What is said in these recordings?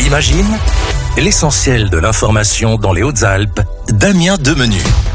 Imagine, l'essentiel de l'information dans les Hautes-Alpes, Damien Demenu.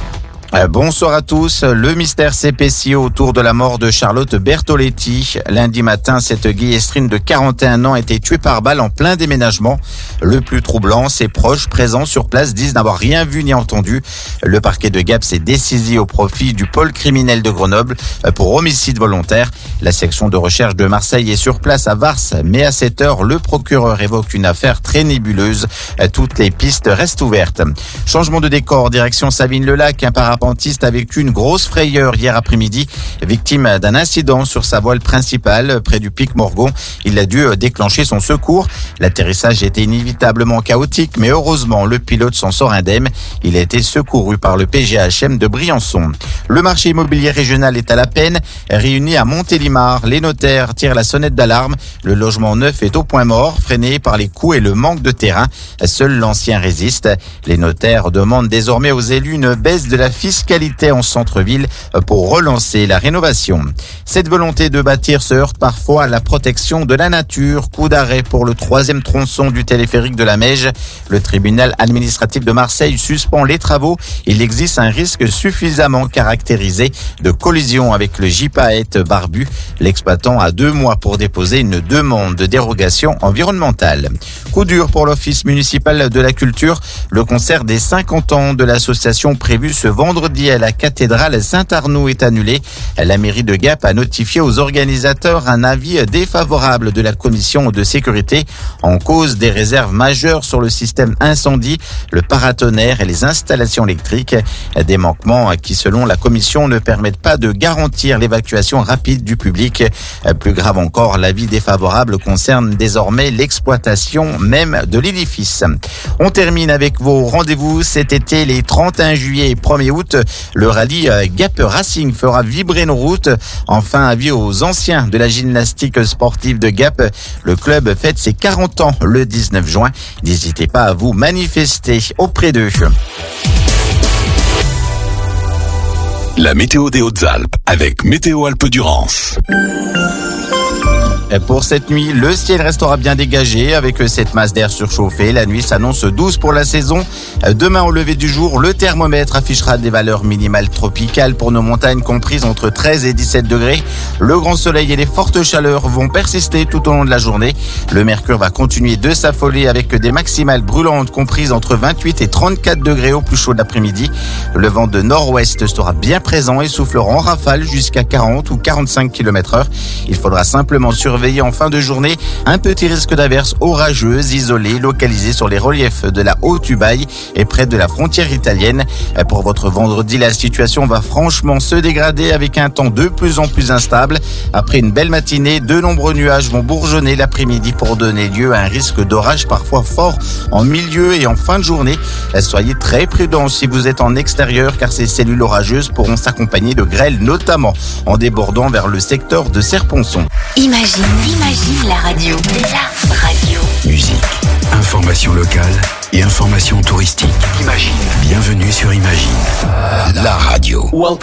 Bonsoir à tous. Le mystère s'épaissit autour de la mort de Charlotte Bertoletti. Lundi matin, cette guillestrine de 41 ans a été tuée par balle en plein déménagement. Le plus troublant, ses proches présents sur place disent n'avoir rien vu ni entendu. Le parquet de Gap s'est dessaisi au profit du pôle criminel de Grenoble pour homicide volontaire. La section de recherche de Marseille est sur place à Vars, mais à cette heure, le procureur évoque une affaire très nébuleuse. Toutes les pistes restent ouvertes. Changement de décor, direction Savines-le-Lac, un parapentiste a vécu une grosse frayeur hier après-midi, victime d'un incident sur sa voile principale près du pic Morgon. Il a dû déclencher son secours. L'atterrissage était inévitablement chaotique, mais heureusement, le pilote s'en sort indemne. Il a été secouru par le PGHM de Briançon. Le marché immobilier régional est à la peine. Réunis à Montélimar, les notaires tirent la sonnette d'alarme. Le logement neuf est au point mort, freiné par les coûts et le manque de terrain. Seul l'ancien résiste. Les notaires demandent désormais aux élus une baisse de la fiscalité en centre-ville pour relancer la rénovation. Cette volonté de bâtir se heurte parfois à la protection de la nature. Coup d'arrêt pour le 3e tronçon du téléphérique de la Meije. Le tribunal administratif de Marseille suspend les travaux. Il existe un risque suffisamment caractérisé de collision avec le gypaète barbu. L'exploitant a 2 mois pour déposer une demande de dérogation environnementale. Coup dur pour l'Office municipal de la culture. Le concert des 50 ans de l'association prévu ce vendredi à la cathédrale Saint-Arnoux est annulé. La mairie de Gap a notifié aux organisateurs un avis défavorable de la commission de sécurité en cause des réserves majeures sur le système incendie, le paratonnerre et les installations électriques. Des manquements qui, selon la commission, ne permettent pas de garantir l'évacuation rapide du public. Plus grave encore, l'avis défavorable concerne désormais l'exploitation même de l'édifice. On termine avec vos rendez-vous cet été, les 31 juillet et 1er août. Le rallye Gap Racing fera vibrer nos routes. Enfin, avis aux anciens de la gymnastique sportive de Gap. Le club fête ses 40 ans le 19 juin. N'hésitez pas à vous manifester auprès d'eux. La météo des Hautes-Alpes avec Météo Alpes-Durance. Pour cette nuit, le ciel restera bien dégagé avec cette masse d'air surchauffée. La nuit s'annonce douce pour la saison. Demain, au lever du jour, le thermomètre affichera des valeurs minimales tropicales pour nos montagnes comprises entre 13 et 17 degrés. Le grand soleil et les fortes chaleurs vont persister tout au long de la journée. Le mercure va continuer de s'affoler avec des maximales brûlantes comprises entre 28 et 34 degrés au plus chaud de l'après-midi. Le vent de nord-ouest sera bien présent et soufflera en rafale jusqu'à 40 ou 45 km/h. Il faudra simplement surveiller en fin de journée un petit risque d'averses orageuses isolées localisées sur les reliefs de la Haute-Ubaye et près de la frontière italienne. Pour votre vendredi, la situation va franchement se dégrader avec un temps de plus en plus instable. Après une belle matinée, de nombreux nuages vont bourgeonner l'après-midi pour donner lieu à un risque d'orage parfois fort en milieu et en fin de journée. Soyez très prudents si vous êtes en extérieur car ces cellules orageuses pourront s'accompagner de grêles, notamment en débordant vers le secteur de Serponçon. Imagine la radio. La radio. Musique, information locale et information touristique. Imagine. Bienvenue sur Imagine, la radio. Welcome.